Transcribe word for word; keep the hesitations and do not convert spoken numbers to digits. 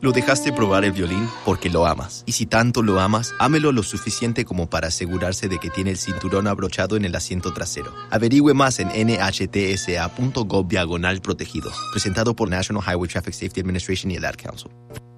Lo dejaste probar el violín porque lo amas. Y si tanto lo amas, ámelo lo suficiente como para asegurarse de que tiene el cinturón abrochado en el asiento trasero. Averigüe más en N H T S A punto gov diagonal protegidos. Presentado por National Highway Traffic Safety Administration y el Ad Council.